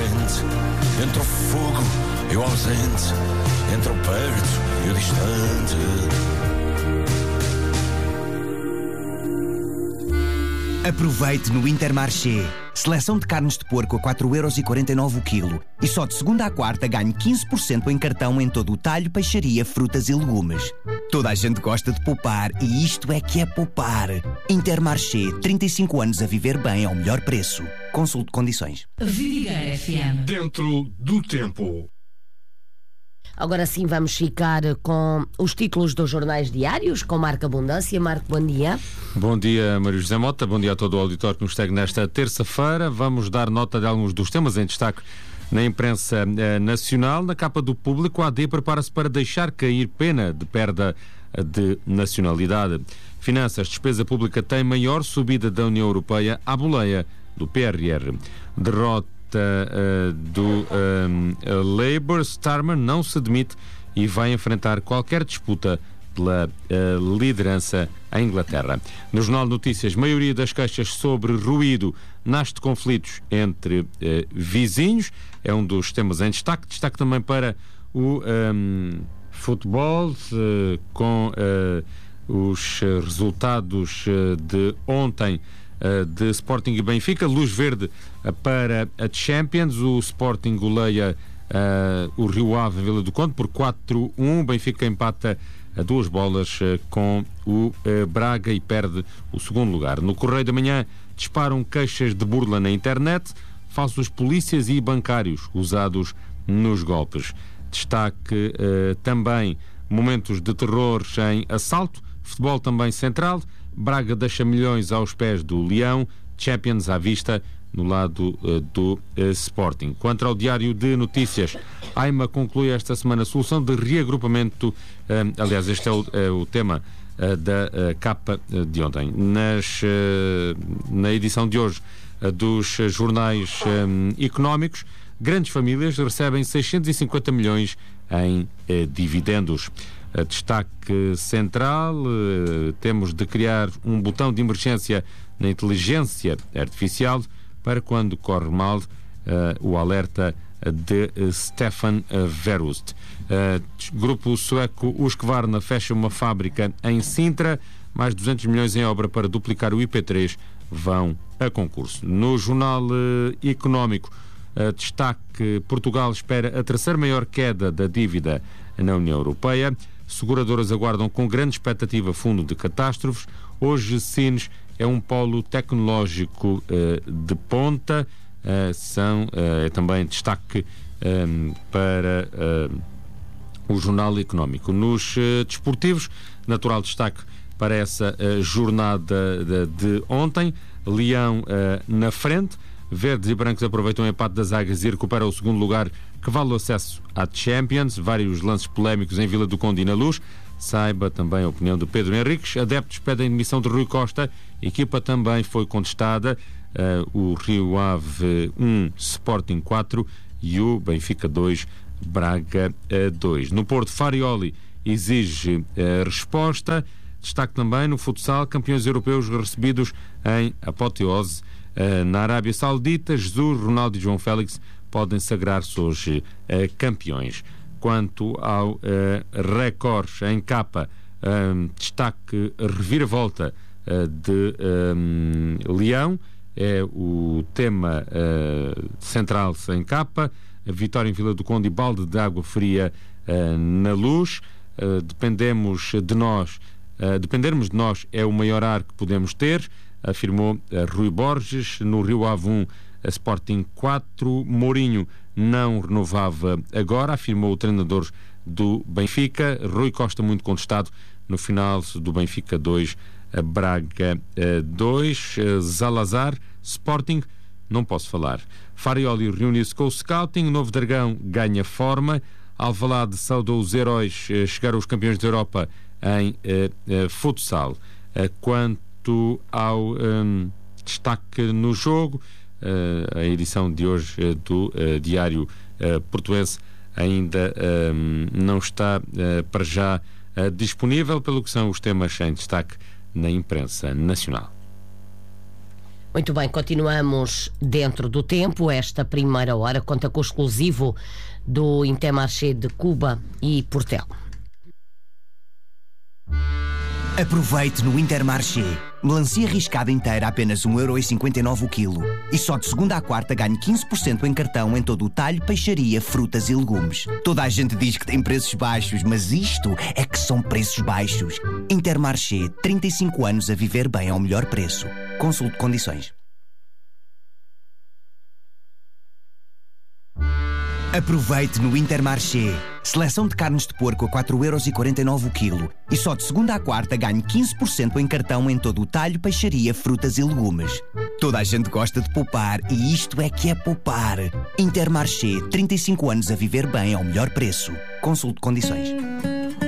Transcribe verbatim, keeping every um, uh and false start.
quente, entre o fogo e o ausente, entre o perto e o distante. Aproveite no Intermarché. Seleção de carnes de porco a quatro euros e quarenta e nove o quilo. E só de segunda à quarta ganhe quinze por cento em cartão em todo o talho, peixaria, frutas e legumes. Toda a gente gosta de poupar e isto é que é poupar. Intermarché, trinta e cinco anos a viver bem ao melhor preço. Consulte condições. Vidigueira F M. Dentro do tempo. Agora sim vamos ficar com os títulos dos jornais diários, com Marco Abundância. Marco, bom dia. Bom dia, Maria José Mota. Bom dia a todo o auditório que nos segue nesta terça-feira. Vamos dar nota de alguns dos temas em destaque na imprensa eh, nacional. Na capa do Público, a AD prepara-se para deixar cair pena de perda de nacionalidade. Finanças, despesa pública tem maior subida da União Europeia à boleia do P R R. Derrota Uh, do um, Labour, Starmer não se demite e vai enfrentar qualquer disputa pela uh, liderança em Inglaterra. No Jornal de Notícias, maioria das queixas sobre ruído nasce de conflitos entre uh, vizinhos, é um dos temas em destaque. Destaque também para o um, futebol, uh, com uh, os resultados uh, de ontem de Sporting e Benfica. Luz verde para a Champions. O Sporting goleia uh, o Rio Ave, Vila do Conde, por quatro a um. Benfica empata a duas bolas uh, com o uh, Braga e perde o segundo lugar. No Correio da Manhã, disparam queixas de burla na internet, falsos polícias e bancários usados nos golpes. Destaque uh, também momentos de terror em assalto. Futebol também central. Braga deixa milhões aos pés do Leão. Champions à vista no lado uh, do uh, Sporting. Quanto ao Diário de Notícias, a AIMA conclui esta semana a solução de reagrupamento. Uh, aliás, este é o, é o tema uh, da uh, capa uh, de ontem. Nas, uh, na edição de hoje uh, dos uh, jornais um, económicos, grandes famílias recebem seiscentos e cinquenta milhões em uh, dividendos. A destaque central, uh, temos de criar um botão de emergência na inteligência artificial para quando corre mal, uh, o alerta de uh, Stefan uh, Verhust. Uh, grupo sueco Husqvarna fecha uma fábrica em Sintra, mais duzentos milhões em obra para duplicar o I P três vão a concurso. No Jornal uh, Económico, uh, destaque: Portugal espera a terceira maior queda da dívida na União Europeia. Seguradoras aguardam com grande expectativa fundo de catástrofes. Hoje, Sines é um polo tecnológico uh, de ponta. Uh, são uh, é também destaque um, para uh, o Jornal Económico. Nos uh, desportivos, natural destaque para essa uh, jornada de, de ontem. Leão uh, na frente. Verdes e brancos aproveitam o empate das Águias e recuperam o segundo lugar, que vale o acesso à Champions. Vários lances polémicos em Vila do Conde e na Luz. Saiba também a opinião de Pedro Henriques. Adeptos pedem a demissão de Rui Costa. A equipa também foi contestada. Uh, o Rio Ave um, Sporting quatro e o Benfica dois, Braga dois. No Porto, Farioli exige uh, resposta. Destaque também no futsal, campeões europeus recebidos em apoteose. Uh, na Arábia Saudita, Jesus, Ronaldo e João Félix podem sagrar-se hoje uh, campeões. Quanto ao uh, Record em capa, um, destaque reviravolta uh, de um, Leão, é o tema uh, central em capa. A vitória em Vila do Conde e balde de água fria uh, na Luz. Uh, dependemos de nós, uh, dependermos de nós é o maior ar que podemos ter, afirmou uh, Rui Borges. No Rio Ave um, a Sporting quatro, Mourinho não renovava agora, afirmou o treinador do Benfica. Rui Costa muito contestado no final do Benfica dois, Braga dois. Zalazar, Sporting, não posso falar. Farioli reuniu-se com o scouting. O Novo Dragão ganha forma. Alvalade saudou os heróis, chegaram os campeões da Europa em uh, uh, futsal. Uh, quanto ao um, destaque no jogo, uh, a edição de hoje uh, do uh, Diário uh, Portuense ainda um, não está uh, para já uh, disponível, pelo que são os temas em destaque na imprensa nacional. Muito bem, continuamos dentro do tempo. Esta primeira hora conta com o exclusivo do Intermarché de Cuba e Portel. Aproveite no Intermarché. Melancia riscada inteira a apenas um euro e cinquenta e nove o quilo. E só de segunda à quarta ganhe quinze por cento em cartão em todo o talho, peixaria, frutas e legumes. Toda a gente diz que tem preços baixos, mas isto é que são preços baixos. Intermarché, trinta e cinco anos a viver bem ao melhor preço. Consulte condições. Aproveite no Intermarché. Seleção de carnes de porco a quatro euros e quarenta e nove o quilo. E só de segunda à quarta ganhe quinze por cento em cartão em todo o talho, peixaria, frutas e legumes. Toda a gente gosta de poupar e isto é que é poupar. Intermarché, trinta e cinco anos a viver bem ao melhor preço. Consulte condições.